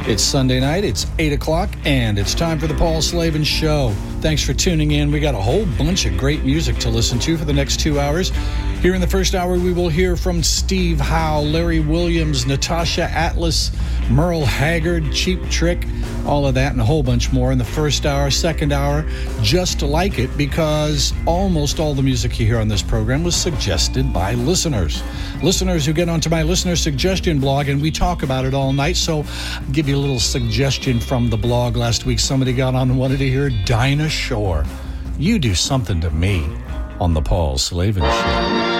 It's Sunday night, it's 8 o'clock, and it's time for the Paul Slavin Show. Thanks for tuning in. We got a whole bunch of great music to listen to for the next 2 hours. Here in the first hour, we will hear from Steve Howe, Larry Williams, Natasha Atlas, Merle Haggard, Cheap Trick, all of that and a whole bunch more in the first hour. Second hour, just like it, because almost all the music you hear on this program was suggested by listeners. Listeners who get onto my listener suggestion blog, and we talk about it all night. So I'll give you a little suggestion from the blog. Last week, somebody got on and wanted to hear Dinah Shore. You Do Something to Me on the Paul Slavin Show.